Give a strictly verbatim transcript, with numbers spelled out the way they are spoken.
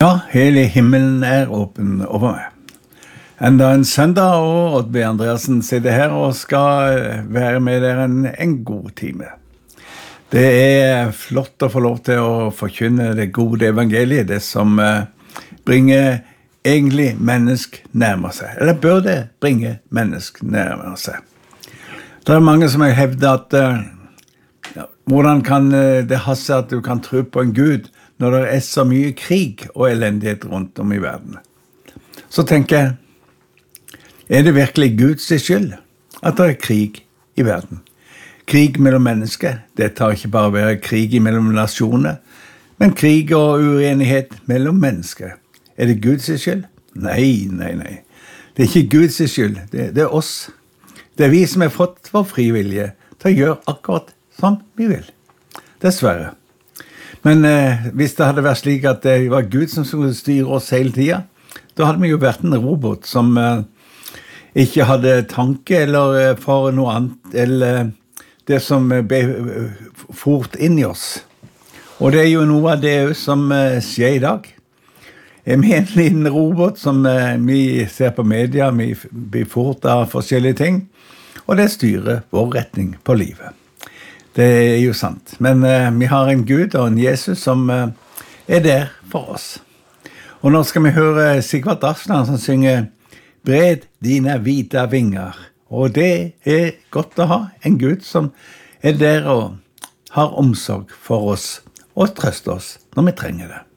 Ja, hele himmelen er åpen over meg. Enda en søndag, og Oddby Andreassen sitter her og skal være med dere en, en god time. Det er flott å få lov til å forkynne det gode evangeliet, det som uh, bringer egentlig mennesk nærmere seg, eller burde bringe mennesk nærmere seg. Det er mange som har hevdet at uh, ja, hvordan kan uh, det ha seg at du kan tro på en Gud når det er så mye krig og elendighet rundt om i verden. Så tenker jeg, er det virkelig Guds skyld at det er krig i verden? Krig mellom mennesker, det tar ikke bare være krig mellom nasjoner, men krig og uenighet mellom mennesker. Er det Guds skyld? Nei, nei, nei. Det er ikke Guds skyld, det, det er oss. Det er vi som har fått vår frivillige til å gjøre akkurat som vi vil. Dessverre. Men eh, hvis det hadde vært slik at det var Gud som skulle styre oss hele tiden, da hadde vi jo vært en robot som eh, ikke hadde tanke eller eh, for noe annet, eller det som ble fort inn i oss. Og det er jo noe av det som eh, skjer i dag. Jeg er en liten robot som eh, vi ser på media, vi blir fort av forskjellige ting, og det styrer vår retning på livet. Det er jo sant. Men uh, vi har en Gud og en Jesus som uh, er der for oss. Og nå skal vi høre Sigvard Darsland som synger «Bred dine hvite vinger». Og det er godt å ha en Gud som er der og har omsorg for oss og trøster oss når vi trenger det.